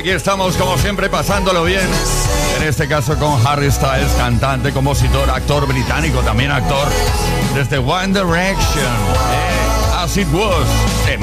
Aquí estamos como siempre pasándolo bien. En este caso con Harry Styles, cantante, compositor, actor británico, también actor desde One Direction. As It Was.